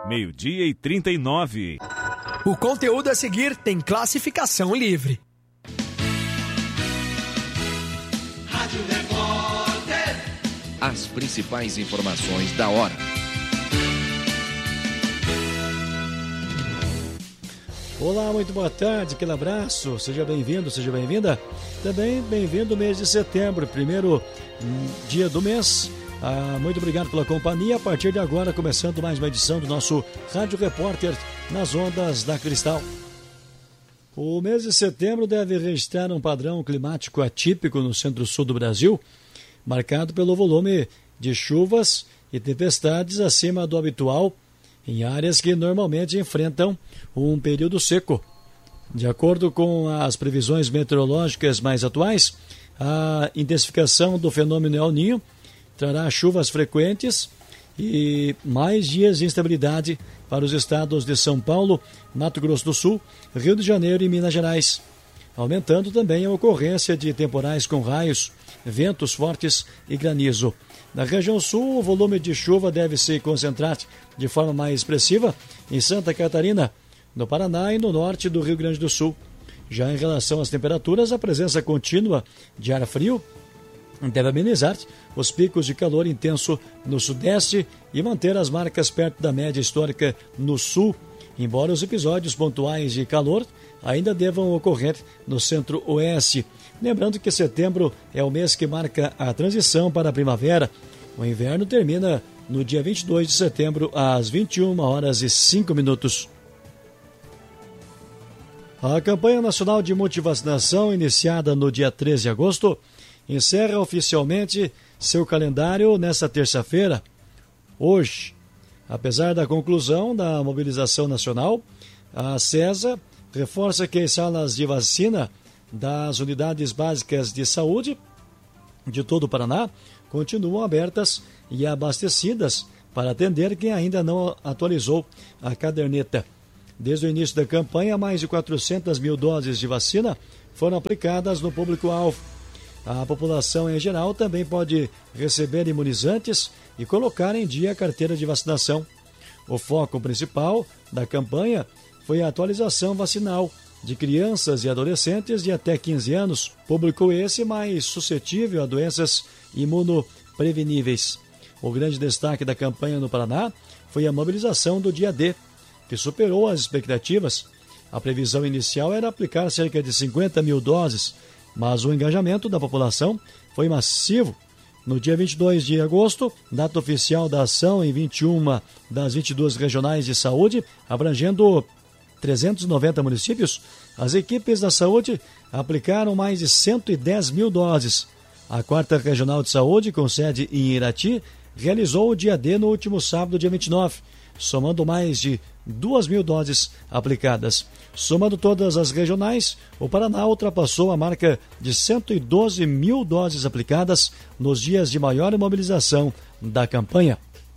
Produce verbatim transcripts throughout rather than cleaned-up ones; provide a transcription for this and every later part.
meio-dia e trinta e nove. O conteúdo a seguir tem classificação livre. Rádio Repórter. As principais informações da hora. Olá, muito boa tarde, aquele abraço, seja bem-vindo, seja bem-vinda. Também bem-vindo ao mês de setembro, primeiro dia do mês. Ah, muito obrigado pela companhia. A partir de agora, começando mais uma edição do nosso Rádio Repórter nas ondas da Cristal. O mês de setembro deve registrar um padrão climático atípico no centro-sul do Brasil, marcado pelo volume de chuvas e tempestades acima do habitual em áreas que normalmente enfrentam um período seco. De acordo com as previsões meteorológicas mais atuais, a intensificação do fenômeno El Niño trará chuvas frequentes e mais dias de instabilidade para os estados de São Paulo, Mato Grosso do Sul, Rio de Janeiro e Minas Gerais, aumentando também a ocorrência de temporais com raios, ventos fortes e granizo. Na região sul, o volume de chuva deve se concentrar de forma mais expressiva em Santa Catarina, no Paraná e no norte do Rio Grande do Sul. Já em relação às temperaturas, a presença contínua de ar frio deve amenizar os picos de calor intenso no sudeste e manter as marcas perto da média histórica no sul, embora os episódios pontuais de calor ainda devam ocorrer no centro-oeste. Lembrando que setembro é o mês que marca a transição para a primavera. O inverno termina no dia vinte e dois de setembro, às vinte e uma horas e cinco minutos. A campanha nacional de multivacinação, iniciada no dia treze de agosto, encerra oficialmente seu calendário nesta terça-feira, hoje. Apesar da conclusão da mobilização nacional, a CESA reforça que as salas de vacina das unidades básicas de saúde de todo o Paraná continuam abertas e abastecidas para atender quem ainda não atualizou a caderneta. Desde o início da campanha, mais de quatrocentas mil doses de vacina foram aplicadas no público-alvo. A população em geral também pode receber imunizantes e colocar em dia a carteira de vacinação. O foco principal da campanha foi a atualização vacinal de crianças e adolescentes de até quinze anos, público esse mais suscetível a doenças imunopreveníveis. O grande destaque da campanha no Paraná foi a mobilização do dia D, que superou as expectativas. A previsão inicial era aplicar cerca de cinquenta mil doses, mas o engajamento da população foi massivo. No dia vinte e dois de agosto, data oficial da ação em vinte e uma das vinte e duas regionais de saúde, abrangendo trezentos e noventa municípios, as equipes da saúde aplicaram mais de cento e dez mil doses. A quarta Regional de Saúde, com sede em Irati, realizou o dia D no último sábado, dia vinte e nove, somando mais de duas mil doses aplicadas. Somando todas as regionais, o Paraná ultrapassou a marca de cento e doze mil doses aplicadas nos dias de maior mobilização da campanha.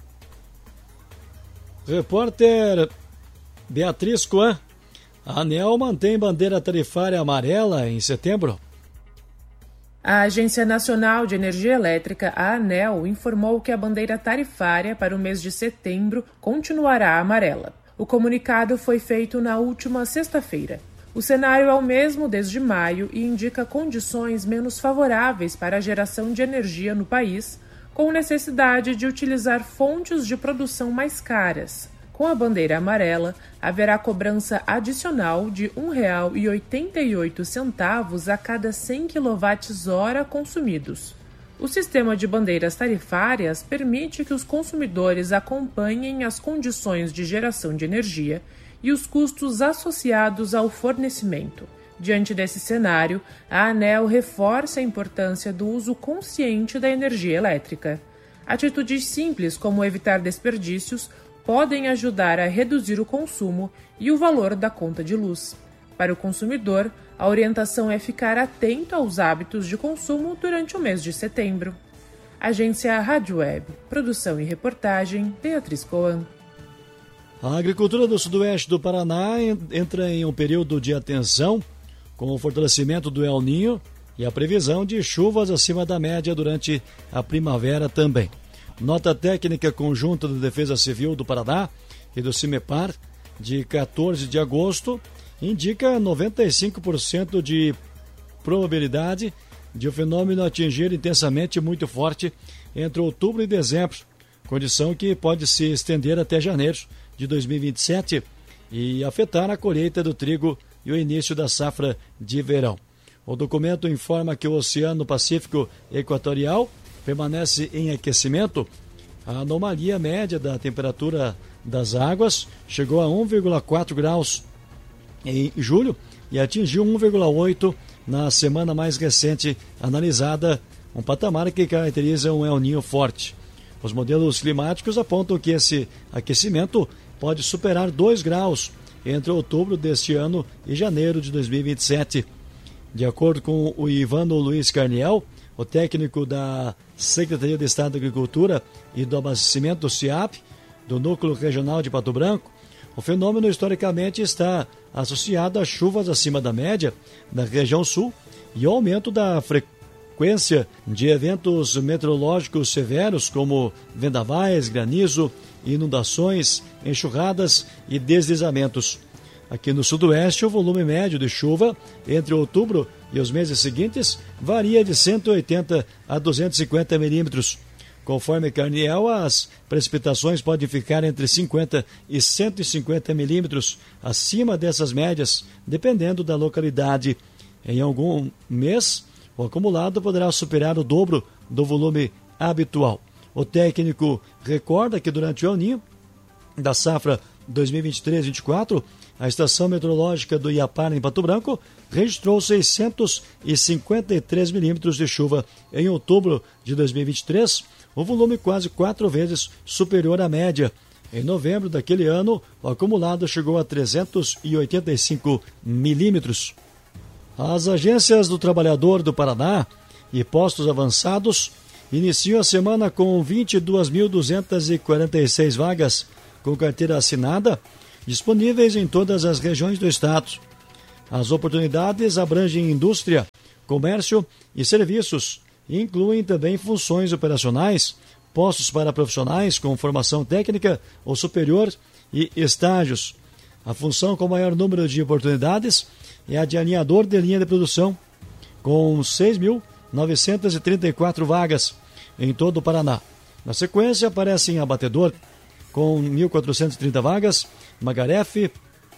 Repórter Beatriz Coan, a ANEEL mantém bandeira tarifária amarela em setembro. A Agência Nacional de Energia Elétrica, a ANEEL, informou que a bandeira tarifária para o mês de setembro continuará amarela. O comunicado foi feito na última sexta-feira. O cenário é o mesmo desde maio e indica condições menos favoráveis para a geração de energia no país, com necessidade de utilizar fontes de produção mais caras. Com a bandeira amarela, haverá cobrança adicional de um real e oitenta e oito centavos a cada cem quilowatt-hora consumidos. O sistema de bandeiras tarifárias permite que os consumidores acompanhem as condições de geração de energia e os custos associados ao fornecimento. Diante desse cenário, a ANEEL reforça a importância do uso consciente da energia elétrica. Atitudes simples como evitar desperdícios podem ajudar a reduzir o consumo e o valor da conta de luz. Para o consumidor, a orientação é ficar atento aos hábitos de consumo durante o mês de setembro. Agência Rádio Web, produção e reportagem, Beatriz Coan. A agricultura do sudoeste do Paraná entra em um período de atenção com o fortalecimento do El Niño e a previsão de chuvas acima da média durante a primavera também. Nota técnica conjunta da Defesa Civil do Paraná e do CIMEPAR, de quatorze de agosto, indica noventa e cinco por cento de probabilidade de o fenômeno atingir intensamente muito forte entre outubro e dezembro, condição que pode se estender até janeiro de dois mil e vinte e sete e afetar a colheita do trigo e o início da safra de verão. O documento informa que o Oceano Pacífico Equatorial permanece em aquecimento. A anomalia média da temperatura das águas chegou a um vírgula quatro graus em julho e atingiu um vírgula oito na semana mais recente analisada, um patamar que caracteriza um El Niño forte. Os modelos climáticos apontam que esse aquecimento pode superar dois graus entre outubro deste ano e janeiro de dois mil e vinte e sete. De acordo com o Ivano Luiz Carniel, o técnico da Secretaria de Estado da Agricultura e do Abastecimento, SIAP, do Núcleo Regional de Pato Branco, o fenômeno historicamente está associado a chuvas acima da média na região sul e ao aumento da frequência de eventos meteorológicos severos como vendavais, granizo, inundações, enxurradas e deslizamentos. Aqui no sudoeste, o volume médio de chuva entre outubro e os meses seguintes varia de cento e oitenta a duzentos e cinquenta milímetros. Conforme Carniel, as precipitações podem ficar entre cinquenta e cento e cinquenta milímetros acima dessas médias, dependendo da localidade. Em algum mês, o acumulado poderá superar o dobro do volume habitual. O técnico recorda que durante o El Niño da safra dois mil e vinte e três vinte e quatro, a estação meteorológica do Iapar, em Pato Branco, registrou seiscentos e cinquenta e três milímetros de chuva em outubro de dois mil e vinte e três, um volume quase quatro vezes superior à média. Em novembro daquele ano, o acumulado chegou a trezentos e oitenta e cinco milímetros. As agências do trabalhador do Paraná e postos avançados iniciam a semana com vinte e duas mil duzentas e quarenta e seis vagas com carteira assinada, disponíveis em todas as regiões do estado. As oportunidades abrangem indústria, comércio e serviços e incluem também funções operacionais, postos para profissionais com formação técnica ou superior e estágios. A função com maior número de oportunidades é a de alinhador de linha de produção, com seis mil novecentas e trinta e quatro vagas em todo o Paraná. Na sequência aparecem abatedor, com mil quatrocentas e trinta vagas, Magarefe,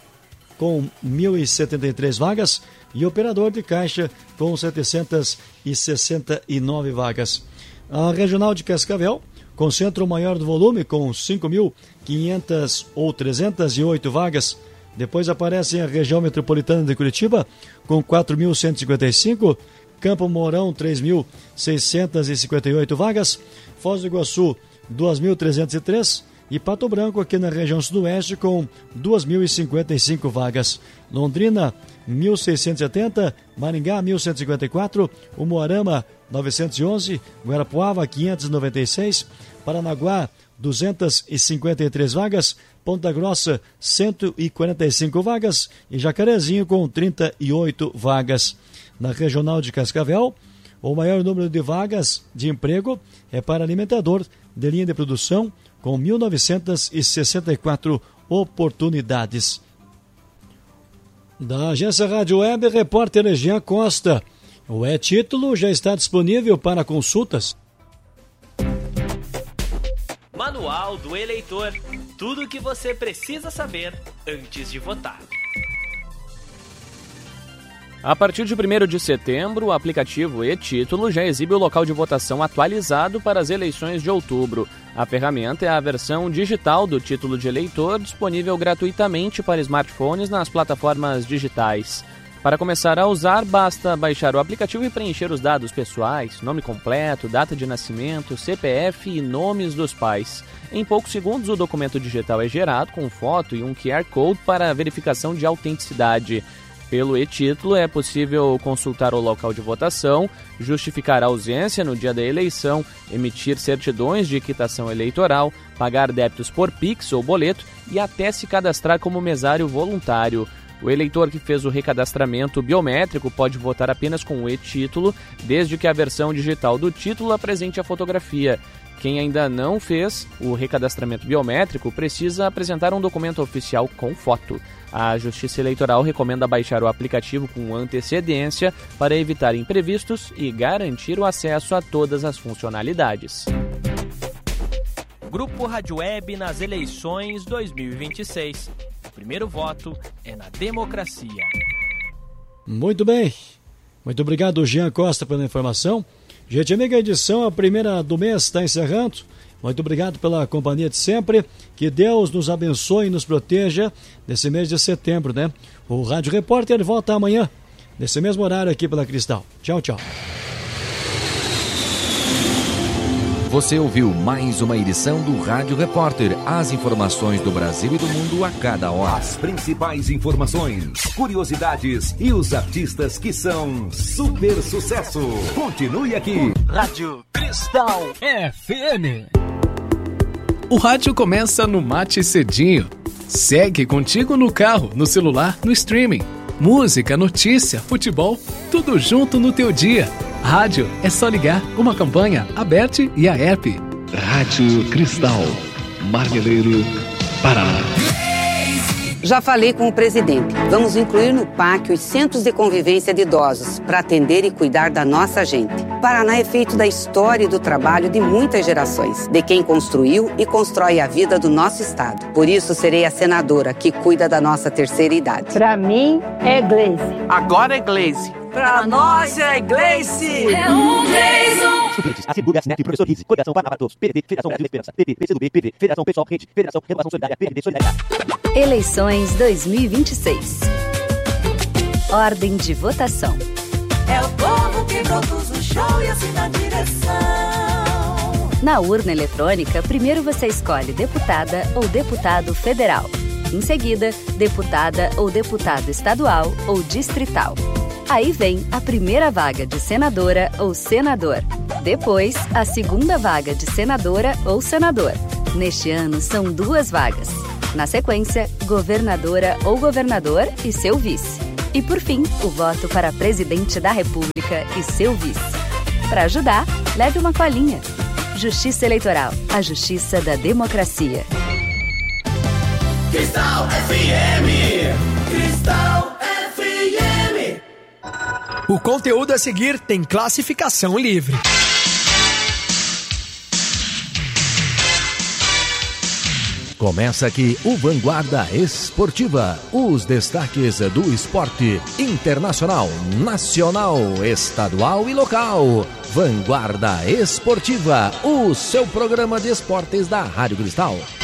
com mil e setenta e três vagas, e operador de caixa, com setecentas e sessenta e nove vagas. A Regional de Cascavel concentra o maior do volume, com cinco mil quinhentas ou trezentas e oito vagas. Depois aparece a Região Metropolitana de Curitiba, com quatro mil cento e cinquenta e cinco, Campo Mourão, três mil seiscentas e cinquenta e oito vagas, Foz do Iguaçu, duas mil trezentas e três, e Pato Branco, aqui na região sudoeste, com duas mil e cinquenta e cinco vagas. Londrina, mil seiscentos e setenta, Maringá, mil cento e cinquenta e quatro, Umuarama, novecentos e onze, Guarapuava, quinhentos e noventa e seis, Paranaguá, duzentas e cinquenta e três vagas, Ponta Grossa, cento e quarenta e cinco vagas e Jacarezinho com trinta e oito vagas. Na Regional de Cascavel, o maior número de vagas de emprego é para alimentador de linha de produção, com mil novecentas e sessenta e quatro oportunidades. Da Agência Rádio Web, repórter Jean Costa. O e-título já está disponível para consultas. Manual do Eleitor. Tudo o que você precisa saber antes de votar. A partir de primeiro de setembro, o aplicativo e-Título já exibe o local de votação atualizado para as eleições de outubro. A ferramenta é a versão digital do título de eleitor, disponível gratuitamente para smartphones nas plataformas digitais. Para começar a usar, basta baixar o aplicativo e preencher os dados pessoais, nome completo, data de nascimento, C P F e nomes dos pais. Em poucos segundos, o documento digital é gerado com foto e um Q R Code para verificação de autenticidade. Pelo e-título é possível consultar o local de votação, justificar a ausência no dia da eleição, emitir certidões de quitação eleitoral, pagar débitos por Pix ou boleto e até se cadastrar como mesário voluntário. O eleitor que fez o recadastramento biométrico pode votar apenas com o e-título, desde que a versão digital do título apresente a fotografia. Quem ainda não fez o recadastramento biométrico precisa apresentar um documento oficial com foto. A Justiça Eleitoral recomenda baixar o aplicativo com antecedência para evitar imprevistos e garantir o acesso a todas as funcionalidades. Grupo Rádio Web nas eleições dois mil e vinte e seis. O primeiro voto é na democracia. Muito bem. Muito obrigado, Jean Costa, pela informação. Gente amiga, a edição, a primeira do mês, está encerrando. Muito obrigado pela companhia de sempre. Que Deus nos abençoe e nos proteja nesse mês de setembro, né? O Rádio Repórter volta amanhã, nesse mesmo horário aqui pela Cristal. Tchau, tchau. Você ouviu mais uma edição do Rádio Repórter. As informações do Brasil e do mundo a cada hora. As principais informações, curiosidades e os artistas que são super sucesso. Continue aqui. Rádio Cristal F M. O rádio começa no mate cedinho. Segue contigo no carro, no celular, no streaming. Música, notícia, futebol, tudo junto no teu dia. Rádio é só ligar, uma campanha, a B E R T e a E P. Rádio Cristal, Marmeleiro, Paraná. Já falei com o presidente. Vamos incluir no P A C os centros de convivência de idosos para atender e cuidar da nossa gente. Paraná é feito da história e do trabalho de muitas gerações, de quem construiu e constrói a vida do nosso estado. Por isso, serei a senadora que cuida da nossa terceira idade. Para mim, é Gleice. Agora é Gleice. Pra nós é Gleice. É um Gleison. Suplentes, Assegure, Assinete, Professor Rizzi, Coligação Paraná para Todos, P D T, Federação Brasil Esperança, P D, P C do B, P D, Federação Pessoal Rede, Federação Renovação Solidária, P D T, Solidariedade. Eleições dois mil e vinte e seis. Ordem de votação. É o povo que produz o show e assina a direção. Na urna eletrônica, primeiro você escolhe deputada ou deputado federal. Em seguida, deputada ou deputado estadual ou distrital. Aí vem a primeira vaga de senadora ou senador. Depois, a segunda vaga de senadora ou senador. Neste ano, são duas vagas. Na sequência, governadora ou governador e seu vice. E por fim, o voto para presidente da República e seu vice. Para ajudar, leve uma colinha. Justiça Eleitoral, a justiça da democracia. Cristal F M. Cristal F M. O conteúdo a seguir tem classificação livre. Começa aqui o Vanguarda Esportiva. Os destaques do esporte internacional, nacional, estadual e local. Vanguarda Esportiva, o seu programa de esportes da Rádio Cristal.